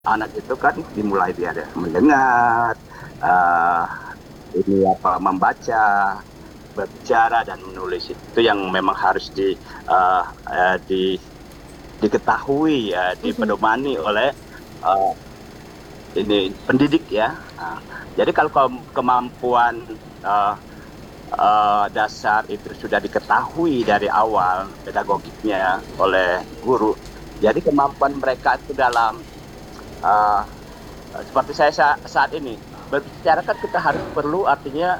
Anak itu kan dimulai dia mendengar, eee, membaca, berbicara dan menulis itu yang memang harus eee eee, di diketahui ya, Mhm. dipedomani oleh, eee, pendidik ya. Nah, jadi kalau kemampuan, eee dasar itu sudah diketahui dari awal pedagogiknya oleh guru, jadi kemampuan mereka itu dalam, eee seperti saya saat ini, berbicara kan kita harus perlu artinya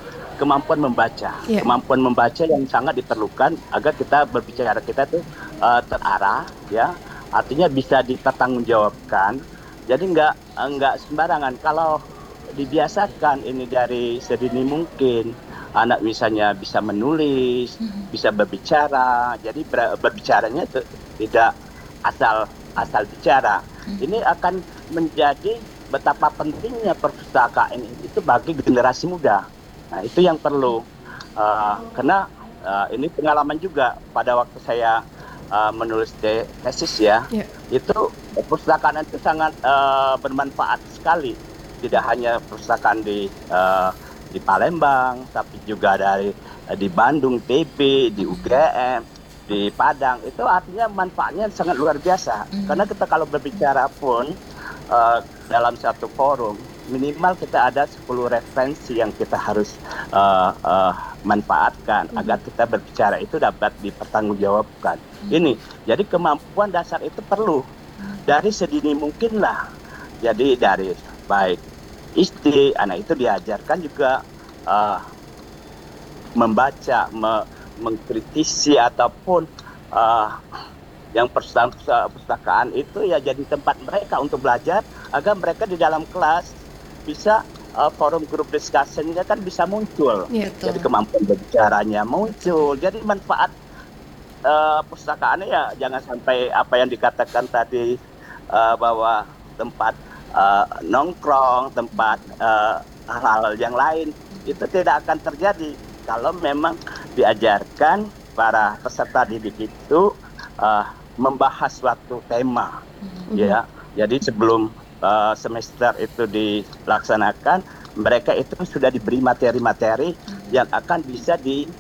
Iya. kemampuan membaca yang sangat diperlukan agar kita berbicara kita tuh, terarah ya, artinya bisa dipertanggungjawabkan. Jadi nggak sembarangan. Kalau dibiasakan ini dari sedini mungkin, anak misalnya bisa menulis, Mhm. bisa berbicara, jadi berbicaranya tidak asal asal bicara. Mhm. Ini akan menjadi betapa pentingnya perpustakaan itu bagi generasi muda. Nah, itu yang perlu, karena, ini pengalaman juga pada waktu saya, menulis tesis ya, Iya. itu perpustakaan itu sangat, bermanfaat sekali. Tidak hanya perpustakaan di Palembang, tapi juga di Bandung, TB, di Mhm. UGM, di Padang, itu artinya manfaatnya sangat luar biasa. Karena Mmm. kita kalau berbicara pun, dalam satu forum, minimal kita ada 10 referensi yang kita harus, eee eee, manfaatkan Mhm. agar kita berbicara itu dapat dipertanggungjawabkan. Mmm. Ini, jadi kemampuan dasar itu perlu, Mmm. dari sedini mungkinlah. Jadi dari baik SD, anak itu diajarkan juga, eee, membaca, mengkritisi ataupun, eee yang perpustakaan itu ya jadi tempat mereka untuk belajar agar mereka di dalam kelas bisa, forum grup discussion-nya kan bisa muncul. Iya, Jadi betul. kemampuan berbicaranya Betul. muncul, jadi manfaat, pustakaannya ya jangan sampai apa yang dikatakan tadi, bahwa tempat, nongkrong, tempat, hal-hal yang lain, itu tidak akan terjadi kalau memang diajarkan para peserta didik itu, eee, membahas suatu tema, Mhm. ya. Jadi sebelum, semester itu dilaksanakan, mereka itu sudah diberi materi-materi yang akan bisa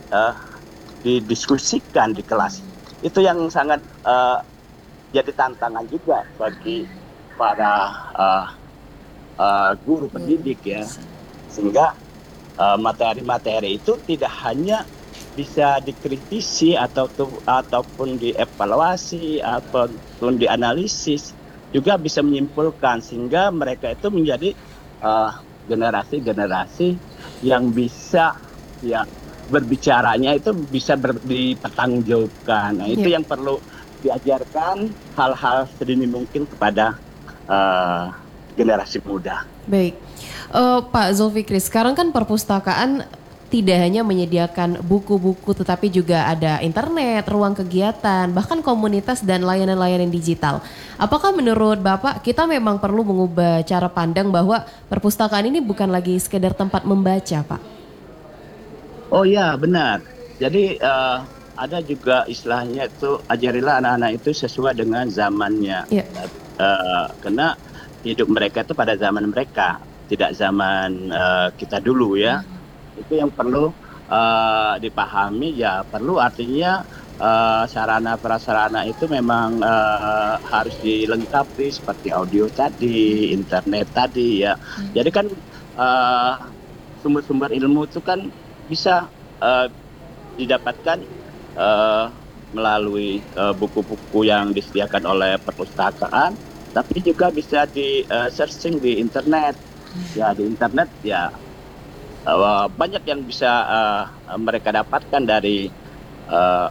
didiskusikan di kelas. Mmm. Itu yang sangat, jadi tantangan juga bagi para, eee guru Guru, pendidik ya. dosen. Sehingga, materi-materi itu tidak hanya bisa dikritisi ataupun dievaluasi ataupun dianalisis, juga bisa menyimpulkan sehingga mereka itu menjadi, generasi-generasi yang bisa ya berbicaranya itu bisa dipertanggungjawabkan. Nah, itu Iya. yang perlu diajarkan hal-hal sedini mungkin kepada, eee, generasi muda. Baik, Pak Zulfikri, sekarang kan perpustakaan tidak hanya menyediakan buku-buku, tetapi juga ada internet, ruang kegiatan, bahkan komunitas dan layanan-layanan digital. Apakah menurut Bapak kita memang perlu mengubah cara pandang bahwa perpustakaan ini bukan lagi sekedar tempat membaca, Pak? Oh ya, benar. Jadi, ada juga istilahnya itu, ajarilah anak-anak itu sesuai dengan zamannya. Iya. Karena hidup mereka itu pada zaman mereka, tidak zaman, kita dulu ya. Mhm. Itu yang perlu, dipahami ya perlu artinya, sarana prasarana itu memang, harus dilengkapi seperti audio Mhm. tadi, internet tadi ya. Jadi Mhm. kan, sumber-sumber ilmu itu kan bisa, didapatkan, eee, melalui, buku-buku yang disediakan oleh perpustakaan, tapi juga bisa searching di internet. Ya di internet ya, banyak yang bisa, mereka dapatkan dari, eee,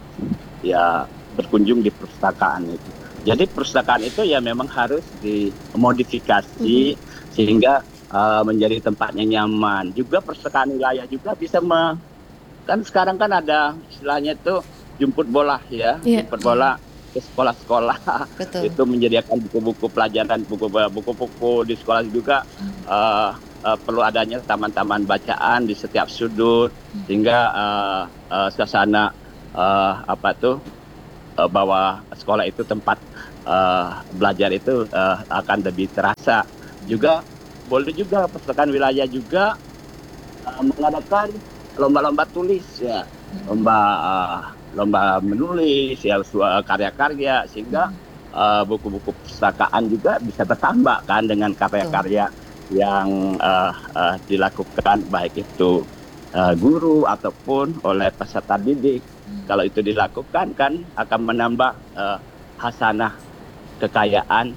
ya berkunjung di perpustakaan itu. Jadi perpustakaan itu ya memang harus dimodifikasi Mhm. sehingga, menjadi tempatnya nyaman. Juga perpustakaan wilayah juga bisa kan sekarang kan ada istilahnya itu jemput bola ya, Iya, jemput iya. bola ke sekolah-sekolah. Betul. Itu menyediakan buku-buku pelajaran, buku-buku di sekolah juga, Mhm. eee perlu adanya taman-taman bacaan di setiap sudut, Mhm. sehingga, suasana, bahwa sekolah itu tempat belajar itu akan lebih terasa. Juga boleh juga perpustakaan wilayah juga mengadakan lomba-lomba tulis ya, lomba menulis ya, karya-karya, sehingga buku-buku perpustakaan juga bisa bertambah kan dengan karya-karya yang dilakukan baik itu guru ataupun oleh peserta didik. Kalau itu dilakukan kan akan menambah hasanah kekayaan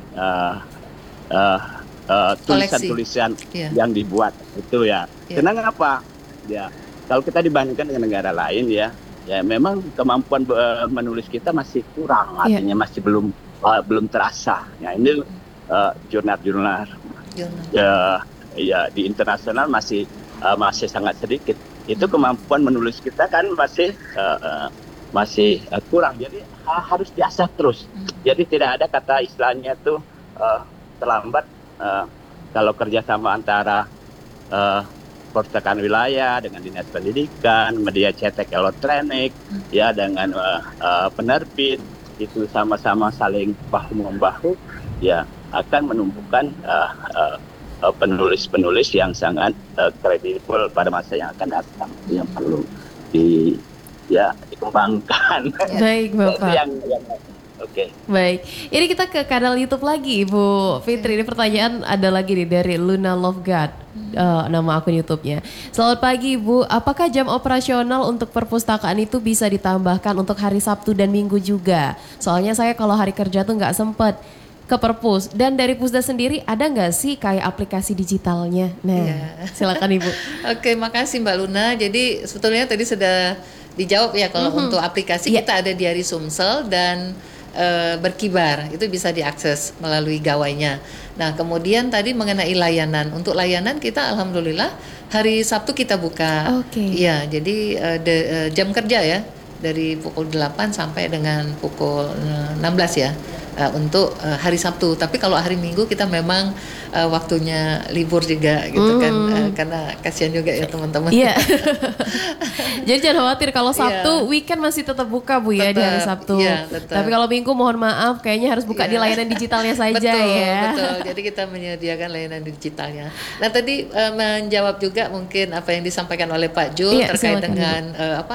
tulisan-tulisan yang dibuat itu ya. Karena apa? Ya, kalau kita dibandingkan dengan negara lain ya memang kemampuan menulis kita masih kurang, artinya masih belum terasa. Ya ini jurnal-jurnal ya di internasional masih sangat sedikit. Itu kemampuan menulis kita kan masih kurang. Jadi harus diasah terus. Jadi tidak ada kata istilahnya tuh terlambat kalau kerjasama antara perpustakaan wilayah dengan dinas pendidikan, media cetak elektronik, ya dengan penerbit itu sama-sama saling bahu membahu, ya akan menumbuhkan penulis-penulis yang sangat kredibel pada masa yang akan datang, yang perlu dikembangkan. Baik, Bapak. Oke. Baik, ini kita ke kanal YouTube lagi, Ibu Fitri. Ini pertanyaan ada lagi nih dari Luna Love God, nama akun YouTube-nya. Selamat pagi, Ibu. Apakah jam operasional untuk perpustakaan itu bisa ditambahkan untuk hari Sabtu dan Minggu juga? Soalnya saya kalau hari kerja tuh nggak sempet ke perpus. Dan dari Pusda sendiri ada nggak sih kayak aplikasi digitalnya? Nah, silakan Ibu. Oke, makasih Mbak Luna. Jadi sebetulnya tadi sudah dijawab ya kalau untuk aplikasi kita ada di Hari Sumsel dan Berkibar, itu bisa diakses melalui gawainya. Nah kemudian tadi mengenai layanan, untuk layanan kita alhamdulillah hari Sabtu kita buka. Iya, jadi jam kerja ya dari pukul 8 sampai dengan pukul 16 ya untuk hari Sabtu. Tapi kalau hari Minggu kita memang waktunya libur juga gitu kan, karena kasihan juga ya teman-teman. Iya. Jadi jangan khawatir kalau Sabtu weekend masih tetap buka Bu ya, di hari Sabtu. Tapi kalau Minggu mohon maaf kayaknya harus buka di layanan digitalnya saja. Betul. Jadi kita menyediakan layanan digitalnya. Nah tadi menjawab juga mungkin apa yang disampaikan oleh Pak Jul terkait dengan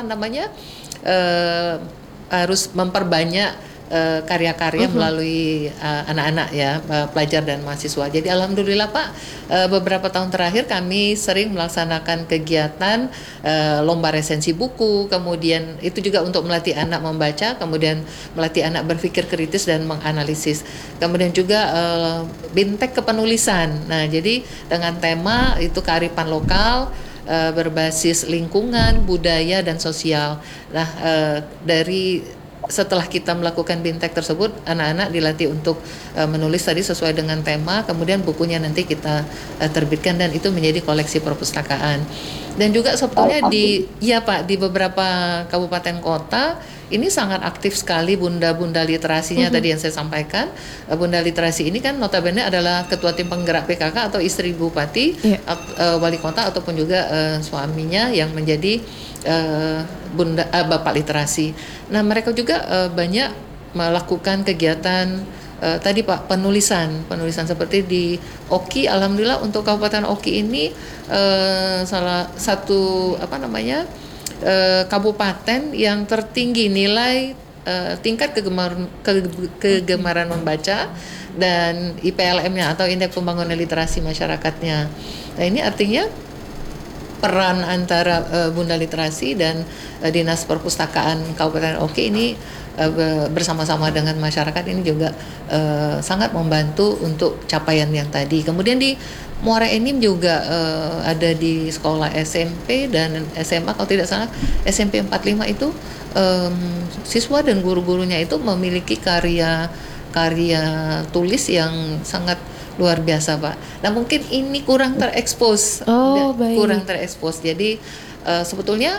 harus memperbanyak karya-karya melalui anak-anak ya, pelajar dan mahasiswa. Jadi alhamdulillah Pak, beberapa tahun terakhir kami sering melaksanakan kegiatan lomba resensi buku, kemudian itu juga untuk melatih anak membaca, kemudian melatih anak berpikir kritis dan menganalisis. Kemudian juga bintek kepenulisan. Nah, jadi dengan tema itu kearifan lokal, berbasis lingkungan, budaya dan sosial. Nah, setelah kita melakukan bintek tersebut, anak-anak dilatih untuk menulis tadi sesuai dengan tema, kemudian bukunya nanti kita terbitkan dan itu menjadi koleksi perpustakaan. Dan juga sebetulnya di beberapa kabupaten kota ini sangat aktif sekali bunda-bunda literasinya tadi yang saya sampaikan. Bunda literasi ini kan notabene adalah ketua tim penggerak PKK atau istri bupati, wali kota ataupun juga suaminya yang menjadi bapak literasi. Nah mereka juga banyak melakukan kegiatan tadi Pak penulisan seperti di Oki. Alhamdulillah untuk Kabupaten Oki ini salah satu kabupaten yang tertinggi nilai tingkat kegemaran membaca dan IPLM-nya atau Indeks Pembangunan Literasi Masyarakatnya. Nah ini artinya peran antara Bunda Literasi dan Dinas Perpustakaan Kabupaten Oki ini bersama-sama dengan masyarakat ini juga sangat membantu untuk capaian yang tadi. Kemudian di Muara Enim juga ada di sekolah SMP dan SMA, kalau tidak salah SMP 45 itu siswa dan guru-gurunya itu memiliki karya tulis yang sangat luar biasa Pak. Nah mungkin ini kurang terekspos, kurang terekspos. Jadi sebetulnya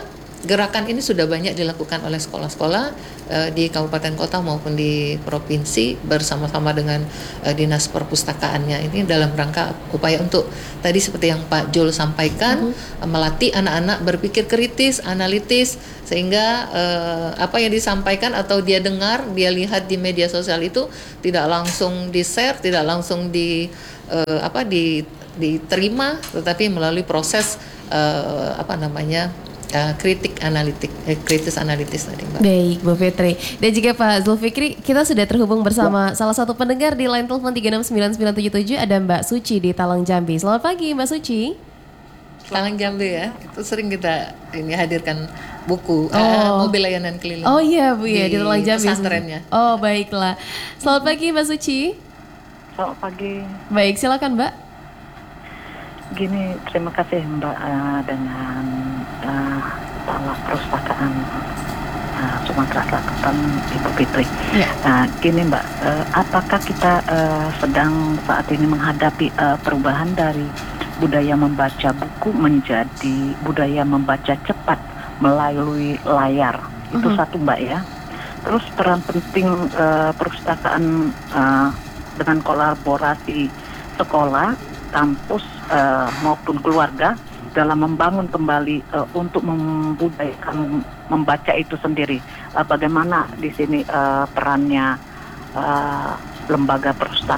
gerakan ini sudah banyak dilakukan oleh sekolah-sekolah di kabupaten kota maupun di provinsi bersama-sama dengan dinas perpustakaannya. Ini dalam rangka upaya untuk tadi seperti yang Pak Jul sampaikan, melatih anak-anak berpikir kritis, analitis, sehingga apa yang disampaikan atau dia dengar, dia lihat di media sosial itu tidak langsung di-share, tidak langsung diterima, tetapi melalui proses kritis analitis tadi, Mbak. Baik, Bu Fitri. Dan juga Pak Zulfikri, kita sudah terhubung bersama salah satu pendengar di line telepon 369977, ada Mbak Suci di Talang Jambi. Selamat pagi Mbak Suci. Talang Jambi ya, itu sering kita hadirkan buku mobil layanan keliling. Oh iya Bu ya, di Talang Jambi. Pesantrennya. Oh baiklah. Selamat pagi Mbak Suci. Selamat pagi. Baik, silakan Mbak. Gini, terima kasih Mbak dengan Kepala Perpustakaan Sumatera Selatan Ibu Fitri. Ya. Gini Mbak, apakah kita sedang saat ini menghadapi perubahan dari budaya membaca buku menjadi budaya membaca cepat melalui layar? Itu satu Mbak ya. Terus peran penting perpustakaan dengan kolaborasi sekolah, kampus maupun keluarga dalam membangun kembali untuk membudayakan membaca itu sendiri. Bagaimana di sini perannya lembaga perpustakaan